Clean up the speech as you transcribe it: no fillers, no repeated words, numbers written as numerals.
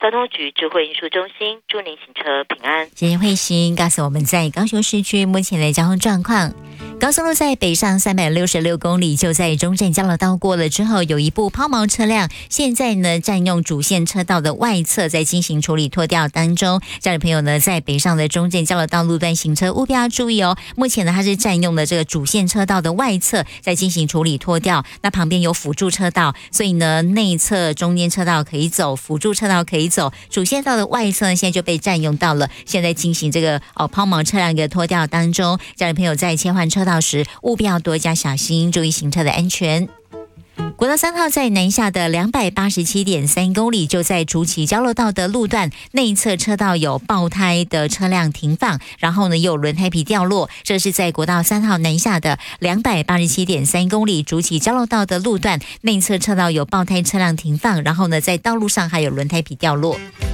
交通局智慧运输中心，祝您行车平安。 谢谢慧欣告诉我们在高雄市区目前的交通状况。高速路在北上366公里，就在中正交流道过了之后，有一部抛锚车辆，现在呢占用主线车道的外侧，在进行处理拖吊当中。家里朋友呢在北上的中正交流道路段行车务必要注意哦。目前呢它是占用了这个主线车道的外侧，在进行处理拖吊。那旁边有辅助车道，所以呢内侧中间车道可以走，辅助车道可以走，主线道的外侧呢现在就被占用到了。现在进行这个抛锚车辆一个拖吊当中，家里朋友在切换车道时务必要多加小心，注意行车的安全。国道3号在南下的287.3公里，就在竹崎交流道的路段内侧车道有爆胎的车辆停放，然后呢又有轮胎皮掉落。这是在国道3号南下的287.3公里竹崎交流道的路段内侧车道有爆胎车辆停放，然后呢在道路上还有轮胎皮掉落。